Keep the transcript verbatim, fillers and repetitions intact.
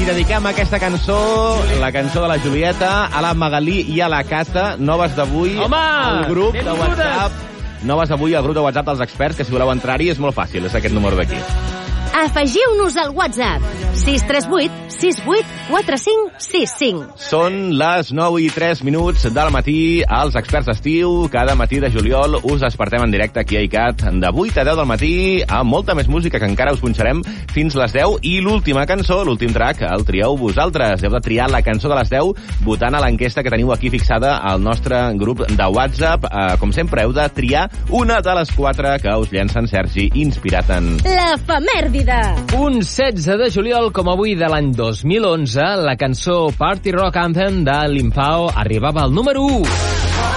dediquem aquesta cançó, la cançó de la Julieta, a la Magalí i a la Cata, noves d'avui al grup de WhatsApp. Noves avui al grup de WhatsApp dels experts, que si voleu entrar-hi és molt fàcil, és aquest número d'aquí. Afegiu-nos al WhatsApp sis tres vuit sis vuit quatre cinc sis cinc. Són les nou i tres minuts del matí, als experts d'estiu. Cada matí de juliol us despertem en directe aquí a ICAT de vuit a deu del matí, amb molta més música que encara us punxarem fins les deu, i l'última cançó, l'últim track, el trieu vosaltres. Heu de triar la cançó de les deu votant a l'enquesta que teniu aquí fixada al nostre grup de WhatsApp. Eh, com sempre, heu de triar una de les quatre que us llencen Sergi, inspirat en... L'efemèrdide. Un setze de juliol, com avui de l'any dos mil onze, la cançó Party Rock Anthem de l'Infao arribava al número u.